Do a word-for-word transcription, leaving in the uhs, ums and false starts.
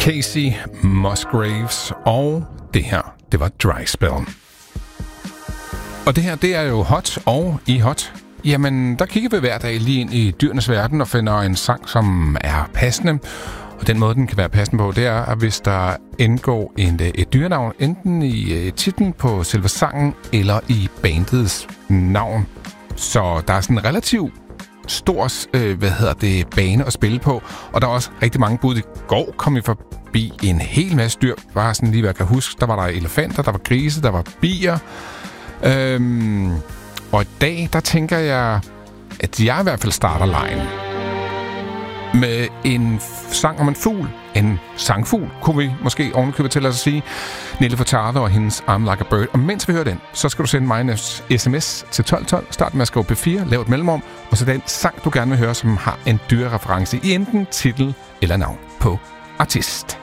Casey Musgraves, og det her, det var Dry Spell. Og det her, det er jo hot, og i hot, jamen, der kigger vi hver dag lige ind i dyrenes verden og finder en sang, som er passende. Og den måde, den kan være passende på, det er, at hvis der indgår en, et dyrenavn, enten i titlen på selve sangen, eller i bandets navn. Så der er sådan en relativt stor, øh, hvad hedder det, bane at spille på, og der er også rigtig mange bud. I går kom vi forbi en hel masse dyr, bare sådan lige hvad jeg kan huske. Der var der elefanter, der var grise, der var bier. Øhm, og i dag, der tænker jeg, at jeg i hvert fald starter lejen med en sang om en fugl. En sangfugl, kunne vi måske ovenkøbet til at sige. Nelly Furtado og hendes I'm Like a Bird. Og mens vi hører den, så skal du sende mig en sms til tolv tolv. Start med at skrive P fire, lav et mellemrum, og så den sang, du gerne vil høre, som har en dyrereference i enten titel eller navn på artist.